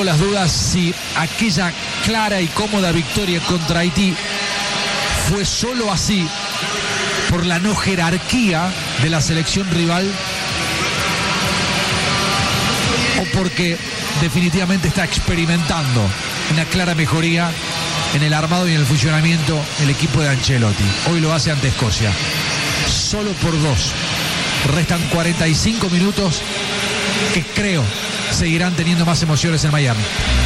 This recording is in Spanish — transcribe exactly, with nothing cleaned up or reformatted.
las dudas si aquella clara y cómoda victoria contra Haití fue solo así por la no jerarquía de la selección rival o porque definitivamente está experimentando una clara mejoría en el armado y en el funcionamiento el equipo de Ancelotti. Hoy lo hace ante Escocia. Solo por dos. Restan cuarenta y cinco minutos que creo seguirán teniendo más emociones en Miami.